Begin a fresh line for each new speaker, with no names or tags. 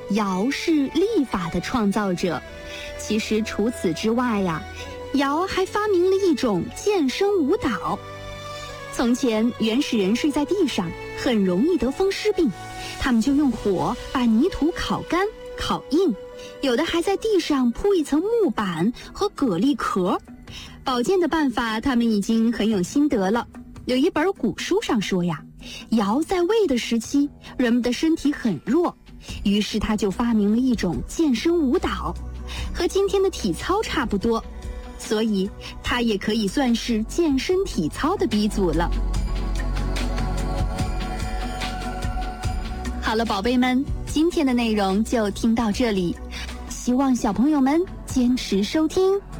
尧是历法的创造者。其实除此之外呀，尧还发明了一种健身舞蹈。从前原始人睡在地上，很容易得风湿病，他们就用火把泥土烤干烤硬，有的还在地上铺一层木板和蛤蜊壳。保健的办法他们已经很有心得了。有一本古书上说呀，尧在魏的时期，人们的身体很弱，于是他就发明了一种健身舞蹈，和今天的体操差不多，所以他也可以算是健身体操的鼻祖了。好了，宝贝们，今天的内容就听到这里，希望小朋友们坚持收听。